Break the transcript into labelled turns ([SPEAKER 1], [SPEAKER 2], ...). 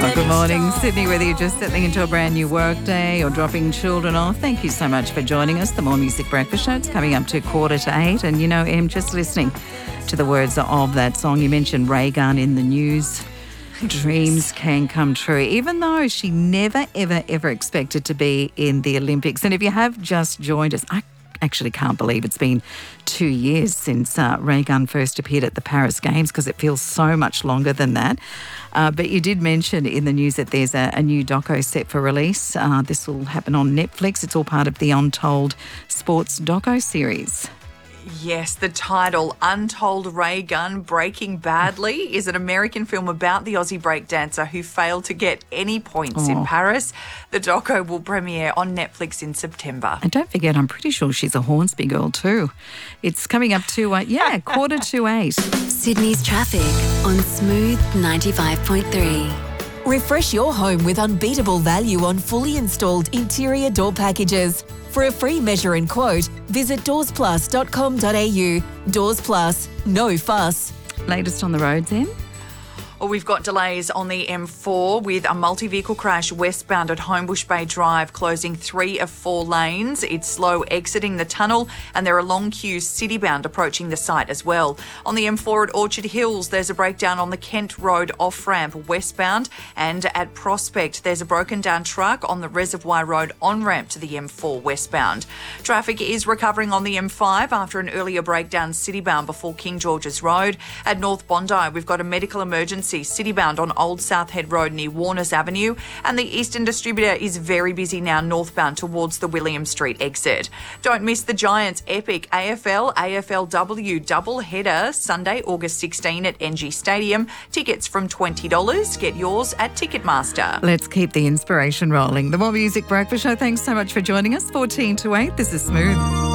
[SPEAKER 1] Oh, good morning, Sydney. Whether you're just settling into a brand new work day or dropping children off, thank you so much for joining us. The More Music Breakfast Show. It's coming up to 7:45. And, you know, Em, just listening to the words of that song, you mentioned Rhaegar in the news. Dreams can come true, even though she never, ever, ever expected to be in the Olympics. And if you have just joined us, I actually can't believe it's been 2 years since Rhaegar first appeared at the Paris Games, because it feels so much longer than that. But you did mention in the news that there's a new doco set for release. This will happen on Netflix. It's all part of the Untold Sports doco series.
[SPEAKER 2] Yes, the title, Untold Rhaegar Breaking Badly, is an American film about the Aussie breakdancer who failed to get any points in Paris. The doco will premiere on Netflix in September.
[SPEAKER 1] And don't forget, I'm pretty sure she's a Hornsby girl too. It's coming up to, 7:45.
[SPEAKER 3] Sydney's traffic on Smooth 95.3.
[SPEAKER 4] Refresh your home with unbeatable value on fully installed interior door packages. For a free measure and quote, visit doorsplus.com.au. Doors Plus, no fuss.
[SPEAKER 1] Latest on the roads, Em?
[SPEAKER 2] Well, we've got delays on the M4 with a multi-vehicle crash westbound at Homebush Bay Drive, closing 3 of 4 lanes. It's slow exiting the tunnel, and there are long queues citybound approaching the site as well. On the M4 at Orchard Hills, there's a breakdown on the Kent Road off-ramp westbound, and at Prospect, there's a broken down truck on the Reservoir Road on-ramp to the M4 westbound. Traffic is recovering on the M5 after an earlier breakdown citybound before King George's Road. At North Bondi, we've got a medical emergency citybound on Old South Head Road near Warners Avenue, and the Eastern Distributor is very busy now northbound towards the William Street exit. Don't miss the Giants' epic AFL-AFLW double-header Sunday, August 16 at NG Stadium. Tickets from $20. Get yours at Ticketmaster.
[SPEAKER 1] Let's keep the inspiration rolling. The More Music Breakfast Show. Thanks so much for joining us. 7:45. This is Smooth.